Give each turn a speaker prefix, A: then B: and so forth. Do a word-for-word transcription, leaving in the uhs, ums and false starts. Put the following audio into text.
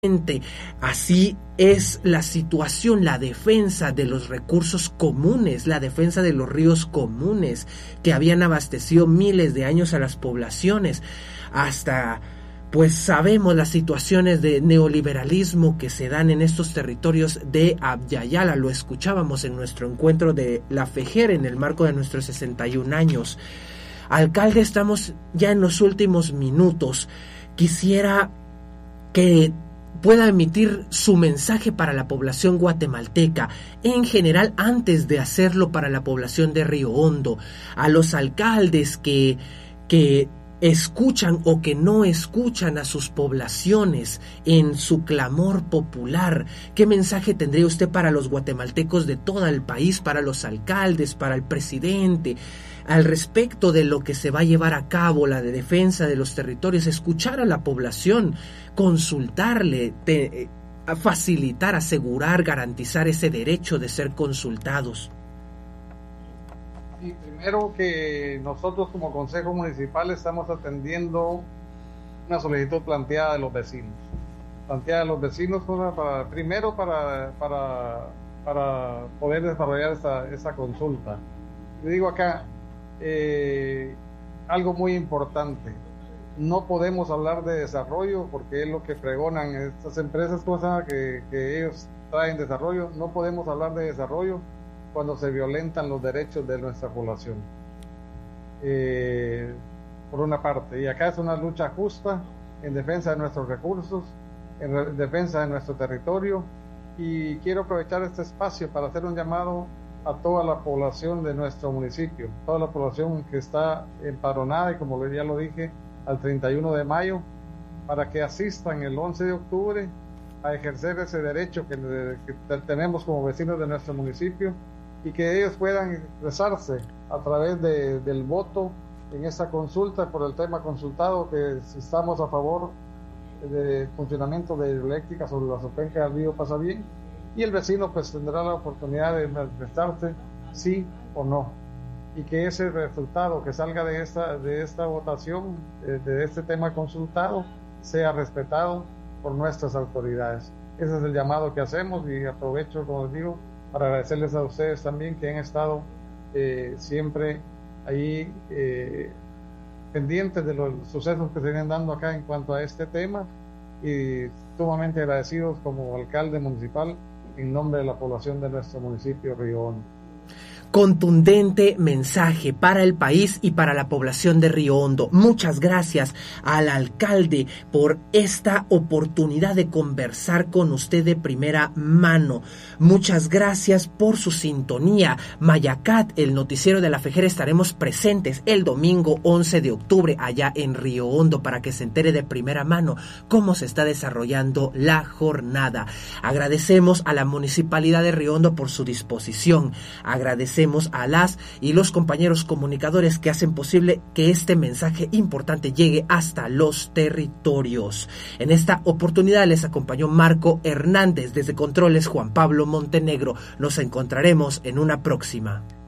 A: Así es la situación, la defensa de los recursos comunes, la defensa de los ríos comunes que habían abastecido miles de años a las poblaciones. Hasta, pues sabemos las situaciones de neoliberalismo que se dan en estos territorios de Abya Yala. Lo escuchábamos en nuestro encuentro de la FEJER en el marco de nuestros sesenta y un años. Alcalde, estamos ya en los últimos minutos. Quisiera que pueda emitir su mensaje para la población guatemalteca, en general, antes de hacerlo para la población de Río Hondo, a los alcaldes que, que escuchan o que no escuchan a sus poblaciones en su clamor popular. ¿Qué mensaje tendría usted para los guatemaltecos de todo el país, para los alcaldes, para el presidente, al respecto de lo que se va a llevar a cabo, la de defensa de los territorios? Escuchar a la población, consultarle, te, a facilitar, asegurar, garantizar ese derecho de ser consultados.
B: Sí, primero que nosotros como Consejo Municipal estamos atendiendo una solicitud planteada de los vecinos. Planteada de los vecinos para, primero para, para, para poder desarrollar esa, esa consulta. Le digo acá, eh, algo muy importante. No podemos hablar de desarrollo porque es lo que pregonan estas empresas, cosas que, que ellos traen desarrollo. No podemos hablar de desarrollo cuando se violentan los derechos de nuestra población. Eh, por una parte, y acá es una lucha justa en defensa de nuestros recursos, en re- defensa de nuestro territorio, y quiero aprovechar este espacio para hacer un llamado a toda la población de nuestro municipio, toda la población que está empadronada, y como ya lo dije, al treinta y uno de mayo, para que asistan el once de octubre a ejercer ese derecho que, que tenemos como vecinos de nuestro municipio, y que ellos puedan expresarse a través de, del voto en esa consulta por el tema consultado, que si estamos a favor del funcionamiento de hidroeléctrica sobre la sopenca del río Pasabien, y el vecino pues tendrá la oportunidad de manifestarse sí o no, y que ese resultado que salga de esta, de esta votación, de, de este tema consultado, sea respetado por nuestras autoridades. Ese es el llamado que hacemos, y aprovecho, como les digo, para agradecerles a ustedes también que han estado eh, siempre ahí eh, pendientes de los sucesos que se vienen dando acá en cuanto a este tema, y sumamente agradecidos como alcalde municipal en nombre de la población de nuestro municipio Río Hondo.
A: Contundente mensaje para el país y para la población de Río Hondo. Muchas gracias al alcalde por esta oportunidad de conversar con usted de primera mano. Muchas gracias por su sintonía. Mayacat, el noticiero de la FEJER, estaremos presentes el domingo once de octubre allá en Río Hondo para que se entere de primera mano cómo se está desarrollando la jornada. Agradecemos a la Municipalidad de Río Hondo por su disposición. Agradecemos a las y los compañeros comunicadores que hacen posible que este mensaje importante llegue hasta los territorios. En esta oportunidad les acompañó Marco Hernández, desde Controles Juan Pablo Montenegro. Nos encontraremos en una próxima.